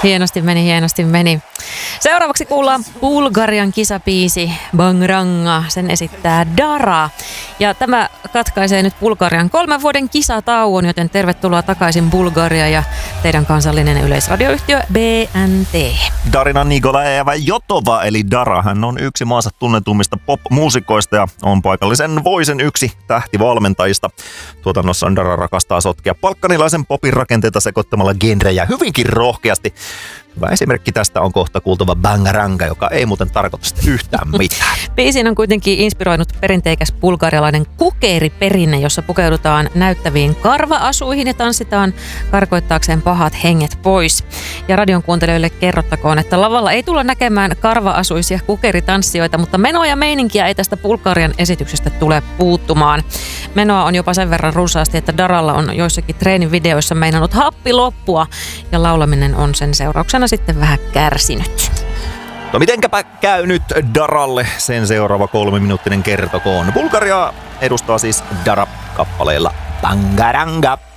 Hienosti meni, hienosti meni. Seuraavaksi kuullaan Bulgarian kisabiisi Bangranga. Sen esittää Dara. Ja tämä katkaisee nyt Bulgarian 3 vuoden kisatauon, joten tervetuloa takaisin Bulgaria ja teidän kansallinen yleisradioyhtiö BNT. Darina Nikolaeva Jotova eli Dara. Hän on yksi maansa tunnetummista pop-muusikoista ja on paikallisen Voicen yksi tähtivalmentajista. Tuotannossa Dara rakastaa sotkea balkanilaisen popin rakenteita sekoittamalla genrejä hyvinkin rohkeasti. Hyvä esimerkki tästä on kohta kuultava Bangranga, joka ei muuten tarkoita sitä yhtään mitään. Biisin on kuitenkin inspiroinut perinteikäs bulgarialainen kukeriperinne, jossa pukeudutaan näyttäviin karva-asuihin ja tanssitaan karkoittaakseen pahat henget pois. Ja radion kuuntelijoille kerrottakoon, että lavalla ei tulla näkemään karva-asuisia kukeritanssijoita, mutta menoa ja meininkiä ei tästä Bulgarian esityksestä tule puuttumaan. Menoa on jopa sen verran runsaasti, että Daralla on joissakin treenivideoissa meinannut happi loppua ja laulaminen on sen seurauksena sitten vähän kärsinyt. No mitenkäpä käy nyt Daralle, sen seuraava 3-minuuttinen kertokoon. Bulgaria edustaa siis Dara kappaleella Bangranga.